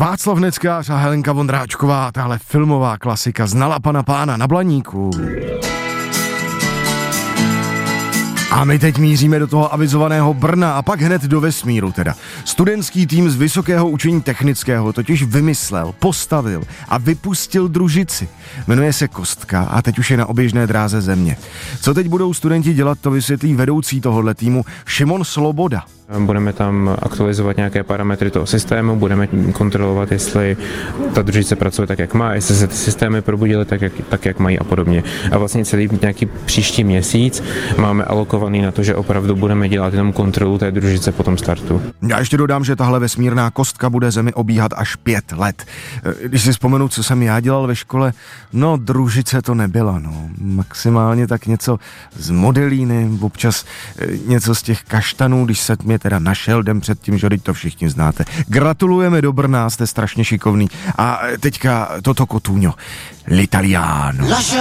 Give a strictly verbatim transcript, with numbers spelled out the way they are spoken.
Václav Neckář a Helenka Vondráčková, tahle filmová klasika Znala pana pána na Blaníku. A my teď míříme do toho avizovaného Brna a pak hned do vesmíru teda. Studentský tým z Vysokého učení technického totiž vymyslel, postavil a vypustil družici. Jmenuje se Kostka a teď už je na oběžné dráze Země. Co teď budou studenti dělat, to vysvětlí vedoucí tohohle týmu Šimon Sloboda. Budeme tam aktualizovat nějaké parametry toho systému, budeme kontrolovat, jestli ta družice pracuje tak, jak má, jestli se ty systémy probudily tak, jak, tak, jak mají a podobně. A vlastně celý nějaký příští měsíc máme alokovaný na to, že opravdu budeme dělat jenom kontrolu té družice po tom startu. Já ještě dodám, že tahle vesmírná kostka bude Zemi obíhat až pět let. Když si vzpomenu, co jsem já dělal ve škole, no družice to nebyla, no. Maximálně tak něco z modelíny, občas něco z těch kaštanů, když se mě teda našel den před tím, že to všichni znáte. Gratulujeme do Brna, jste strašně šikovný. A teďka toto Cotugno, L'Italiano.